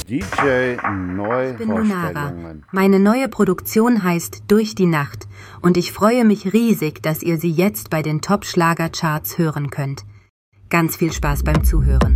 DJ Ich bin Lunara. Neuvorstellungen. Meine neue Produktion heißt Durch die Nacht und ich freue mich riesig, dass ihr sie jetzt bei den Top-Schlager-Charts hören könnt. Ganz viel Spaß beim Zuhören.